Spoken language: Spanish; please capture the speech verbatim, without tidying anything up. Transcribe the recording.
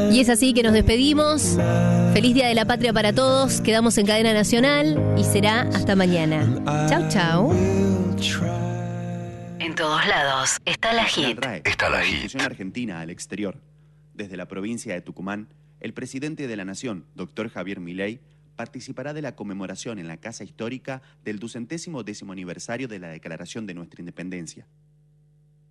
Y es así que nos despedimos. Feliz Día de la Patria para todos. Quedamos en Cadena Nacional y será hasta mañana. Chau, chau. En todos lados está la hit. Está la hit. Argentina al exterior. Desde la provincia de Tucumán, el presidente de la Nación, doctor Javier Milei, participará de la conmemoración en la Casa Histórica del ducentésimo décimo aniversario de la Declaración de nuestra Independencia.